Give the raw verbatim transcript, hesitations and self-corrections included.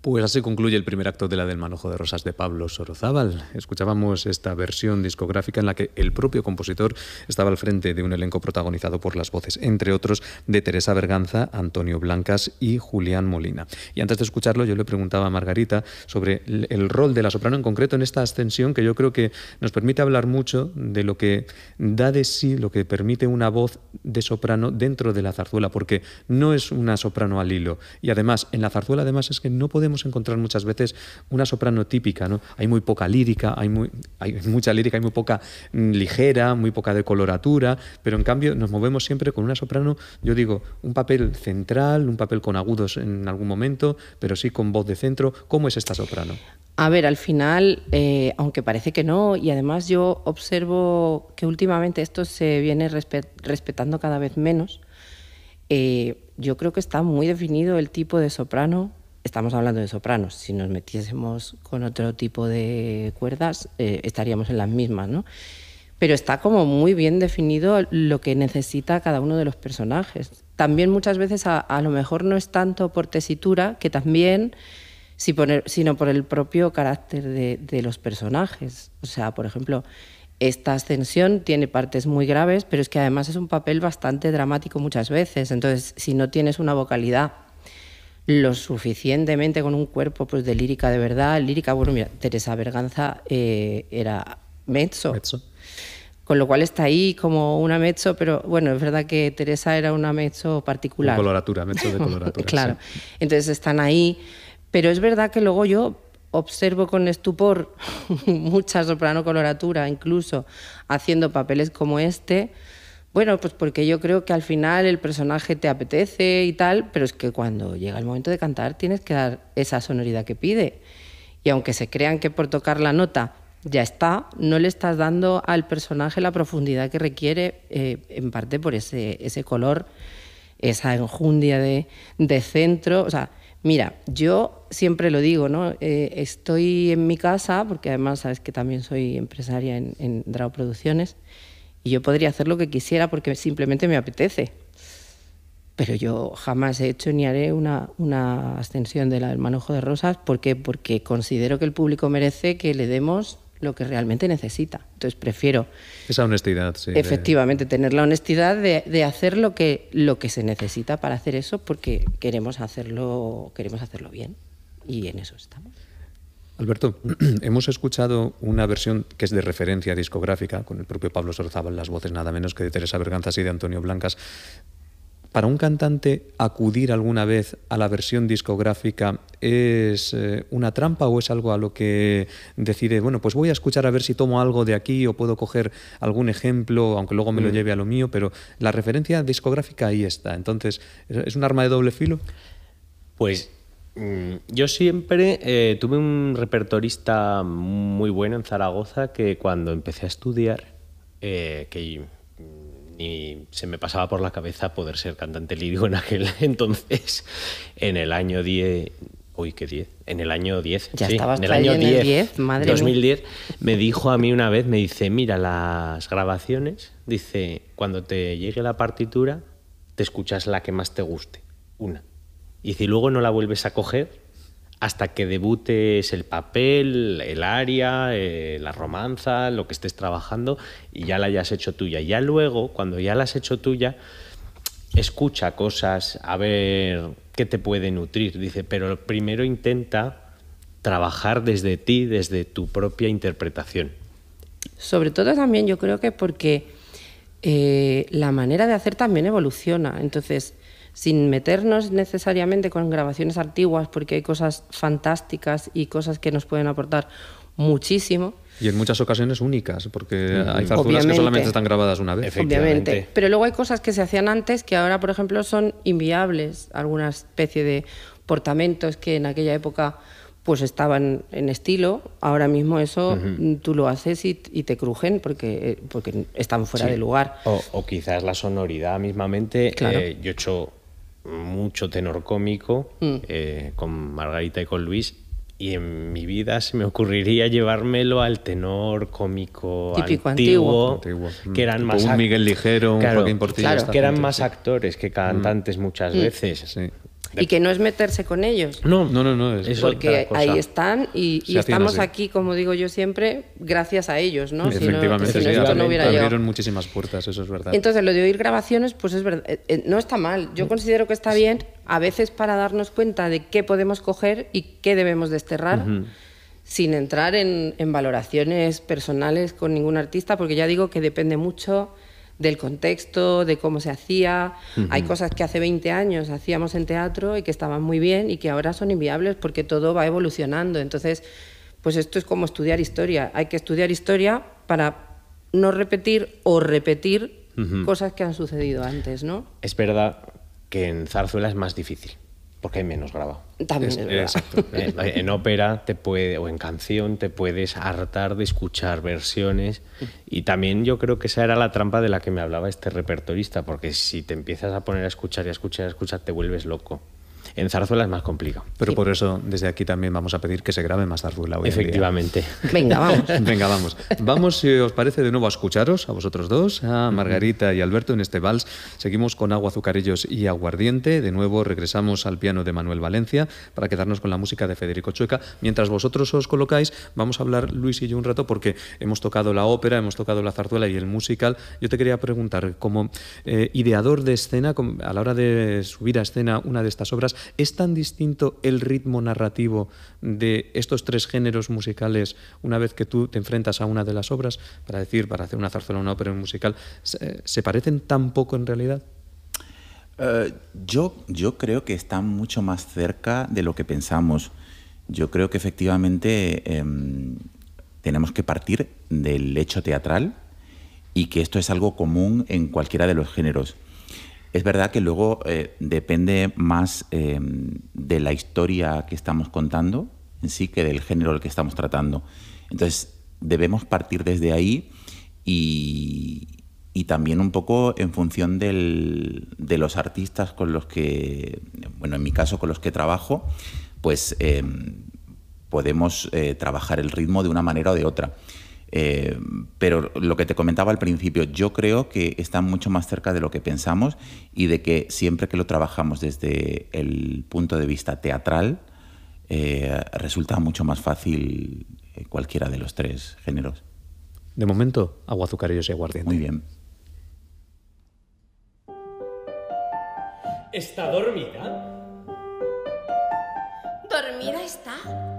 Pues así concluye el primer acto de la del Manojo de Rosas de Pablo Sorozábal. Escuchábamos esta versión discográfica en la que el propio compositor estaba al frente de un elenco protagonizado por las voces, entre otros, de Teresa Berganza, Antonio Blancas y Julián Molina. Y antes de escucharlo, yo le preguntaba a Margarita sobre el rol de la soprano en concreto en esta ascensión, que yo creo que nos permite hablar mucho de lo que da de sí, lo que permite una voz de soprano dentro de la zarzuela, porque no es una soprano al hilo. Y además, en la zarzuela además es que no podemos encontrar muchas veces una soprano típica, ¿no? Hay muy poca lírica, hay, muy, hay mucha lírica, hay muy poca mm, ligera, muy poca decoloratura, pero en cambio nos movemos siempre con una soprano, yo digo, un papel central, un papel con agudos en algún momento, pero sí con voz de centro. ¿Cómo es esta soprano? A ver, al final, eh, aunque parece que no, y además yo observo que últimamente esto se viene respe- respetando cada vez menos, eh, yo creo que está muy definido el tipo de soprano. Estamos hablando de sopranos. Si nos metiésemos con otro tipo de cuerdas, eh, estaríamos en las mismas, ¿no? Pero está como muy bien definido lo que necesita cada uno de los personajes. También muchas veces a, a lo mejor no es tanto por tesitura, que también, si poner, sino por el propio carácter de, de los personajes. O sea, por ejemplo, esta ascensión tiene partes muy graves, pero es que además es un papel bastante dramático muchas veces. Entonces, si no tienes una vocalidad lo suficientemente con un cuerpo pues, de lírica de verdad, lírica, bueno, mira, Teresa Berganza eh, era mezzo, Mezzo. Con lo cual está ahí como una mezzo, pero bueno, es verdad que Teresa era una mezzo particular. Con coloratura, mezzo de coloratura. Claro, sí. Entonces están ahí, pero es verdad que luego yo observo con estupor mucha soprano coloratura, incluso haciendo papeles como este. Bueno, pues porque yo creo que al final el personaje te apetece y tal, pero es que cuando llega el momento de cantar tienes que dar esa sonoridad que pide. Y aunque se crean que por tocar la nota ya está, no le estás dando al personaje la profundidad que requiere, eh, en parte por ese, ese color, esa enjundia de, de centro. O sea, mira, yo siempre lo digo, ¿no? Eh, estoy en mi casa, porque además sabes que también soy empresaria en, en Drao Producciones, y yo podría hacer lo que quisiera porque simplemente me apetece. Pero yo jamás he hecho ni haré una, una ascensión de la del Manojo de Rosas. ¿Por qué? Porque considero que el público merece que le demos lo que realmente necesita. Entonces prefiero... Esa honestidad, sí. Efectivamente, de... tener la honestidad de, de hacer lo que, lo que se necesita para hacer eso, porque queremos hacerlo, queremos hacerlo bien. Y en eso estamos. Alberto, hemos escuchado una versión que es de referencia discográfica, con el propio Pablo Sorozábal, las voces nada menos que de Teresa Berganza y de Antonio Blancas. ¿Para un cantante acudir alguna vez a la versión discográfica es eh, una trampa o es algo a lo que decide, bueno, pues voy a escuchar a ver si tomo algo de aquí o puedo coger algún ejemplo, aunque luego me lo lleve a lo mío, pero la referencia discográfica ahí está? Entonces, ¿es un arma de doble filo? Pues yo siempre eh, tuve un repertorista muy bueno en Zaragoza que cuando empecé a estudiar, eh, que ni se me pasaba por la cabeza poder ser cantante lírico en aquel entonces, en el año diez, uy, ¿qué diez? En el año diez, ya sí, estabas en el año en el diez, madre dos mil diez, mía. me dijo a mí una vez, me dice, mira, las grabaciones, dice, cuando te llegue la partitura, te escuchas la que más te guste, una. Y si luego no la vuelves a coger hasta que debutes el papel, el aria, eh, la romanza, lo que estés trabajando y ya la hayas hecho tuya. Ya luego, cuando ya la has hecho tuya, escucha cosas, a ver qué te puede nutrir. Dice, pero primero intenta trabajar desde ti, desde tu propia interpretación. Sobre todo también yo creo que porque eh, la manera de hacer también evoluciona. Entonces, sin meternos necesariamente con grabaciones antiguas, porque hay cosas fantásticas y cosas que nos pueden aportar muchísimo. Y en muchas ocasiones únicas, porque hay zarzuelas que solamente están grabadas una vez. Obviamente. Pero luego hay cosas que se hacían antes que ahora, por ejemplo, son inviables. Alguna especie de portamentos que en aquella época pues estaban en estilo. Ahora mismo eso uh-huh. tú lo haces y, y te crujen porque, porque están fuera sí. de lugar. O, o quizás la sonoridad mismamente. Claro. Eh, yo he hecho mucho tenor cómico mm. eh, con Margarita y con Luis, y en mi vida se me ocurriría llevármelo al tenor cómico típico antiguo, antiguo, que eran tipo más un Miguel Ligero, claro, un Joaquín Portillo, claro, que eran gente, más sí. actores que cantantes mm. muchas mm. veces. Sí. Y que no es meterse con ellos. No, no, no, no es porque otra cosa. ahí están y, y estamos así. Aquí, como digo yo siempre, gracias a ellos, ¿no? Efectivamente, si no, sí, si esto no hubiera abrieron llegado. muchísimas puertas, eso es verdad. Entonces, lo de oír grabaciones, pues es verdad, eh, eh, no está mal. Yo considero que está bien, a veces para darnos cuenta de qué podemos coger y qué debemos desterrar, uh-huh. sin entrar en, en valoraciones personales con ningún artista, porque ya digo que depende mucho del contexto, de cómo se hacía. Uh-huh. Hay cosas que hace veinte años hacíamos en teatro y que estaban muy bien y que ahora son inviables porque todo va evolucionando. Entonces, pues esto es como estudiar historia. Hay que estudiar historia para no repetir o repetir uh-huh. cosas que han sucedido antes, ¿no? Es verdad que en zarzuela es más difícil, porque hay menos grabado. También es, es verdad. Exacto. En, en ópera te puede, o en canción te puedes hartar de escuchar versiones, y también yo creo que esa era la trampa de la que me hablaba este repertorista, porque si te empiezas a poner a escuchar y a escuchar y a escuchar te vuelves loco. En zarzuela es más complicado. Pero sí. por eso desde aquí también vamos a pedir que se grabe más zarzuela hoy Efectivamente. En día. Venga, vamos. Venga, vamos. Vamos, si os parece, de nuevo a escucharos, a vosotros dos, a Margarita y Alberto en este vals. Seguimos con Agua, Azucarillos y Aguardiente. De nuevo regresamos al piano de Manuel Valencia para quedarnos con la música de Federico Chueca. Mientras vosotros os colocáis, vamos a hablar Luis y yo un rato, porque hemos tocado la ópera, hemos tocado la zarzuela y el musical. Yo te quería preguntar, como eh, ideador de escena, como, a la hora de subir a escena una de estas obras, ¿es tan distinto el ritmo narrativo de estos tres géneros musicales una vez que tú te enfrentas a una de las obras? Para decir, para hacer una zarzuela, una ópera, un musical, ¿se, ¿se parecen tan poco en realidad? Uh, yo, yo creo que están mucho más cerca de lo que pensamos. Yo creo que efectivamente eh, tenemos que partir del hecho teatral y que esto es algo común en cualquiera de los géneros. Es verdad que luego eh, depende más eh, de la historia que estamos contando en sí que del género al que estamos tratando. Entonces, debemos partir desde ahí y, y también un poco en función del, de los artistas con los que, bueno, en mi caso con los que trabajo, pues eh, podemos eh, trabajar el ritmo de una manera o de otra. Eh, pero lo que te comentaba al principio, yo creo que están mucho más cerca de lo que pensamos y de que siempre que lo trabajamos desde el punto de vista teatral eh, resulta mucho más fácil cualquiera de los tres géneros. De momento, Agua, Azucarillos y Aguardiente. Muy bien. ¿Está dormida? ¿Dormida está?